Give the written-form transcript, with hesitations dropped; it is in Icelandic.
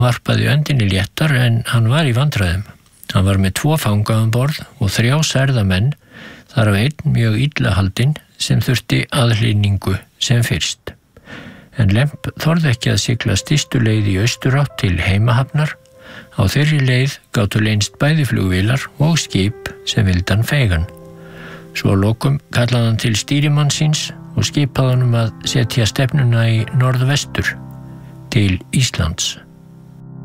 varpaði öndinni léttar en hann var í vandræðum. Hann var með 2 fanga um borð og 3 særða menn, þar af einn mjög illa haldinn sem þurfti aðhlynningu sem fyrst. En Lemp þorði ekki að sigla stystu leið í austurátt til heimahafnar. Á þeirri leið gátu leynst bæði flugvélar og skip sem vildi hann feigan. Svo að lokum kallaði hann til stýrimann síns og skipaði honum að setja stefnuna í norðvestur til Íslands.